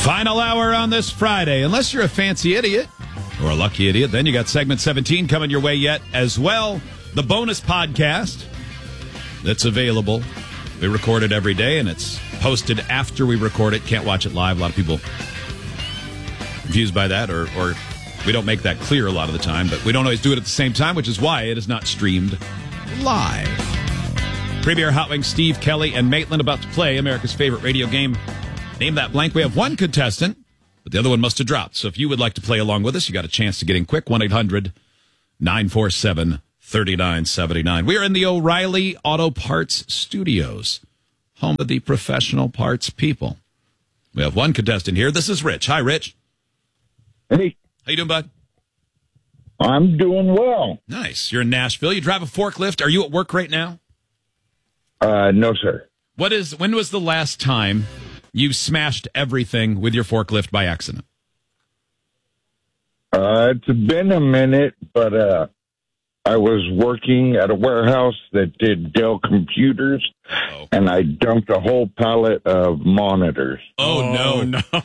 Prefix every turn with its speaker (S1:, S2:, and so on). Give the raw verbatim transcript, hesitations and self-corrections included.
S1: Final hour on this Friday. Unless you're a fancy idiot or a lucky idiot, then you got segment seventeen coming your way yet as well. The bonus podcast that's available. We record it every day, and it's posted after we record it. Can't watch it live. A lot of people confused by that, or, or we don't make that clear a lot of the time, but we don't always do it at the same time, which is why it is not streamed live. Premier Hot Wings, Steve Kelly, and Maitland about to play America's favorite radio game, Name That Blank. We have one contestant, but the other one must have dropped. So if you would like to play along with us, you got a chance to get in quick. one eight hundred nine four seven three nine seven nine. We are in the O'Reilly Auto Parts Studios, home of the professional parts people. We have one contestant here. This is Rich. Hi, Rich.
S2: Hey.
S1: How you doing, bud?
S2: I'm doing well.
S1: Nice. You're in Nashville. You drive a forklift. Are you at work right now?
S2: Uh, no, sir.
S1: What is? When was the last time you smashed everything with your forklift by accident?
S2: Uh, it's been a minute, but uh, I was working at a warehouse that did Dell computers,
S1: Uh-oh.
S2: and I dumped a whole pallet of monitors.
S1: Oh,
S3: Oh,
S1: no.
S3: no.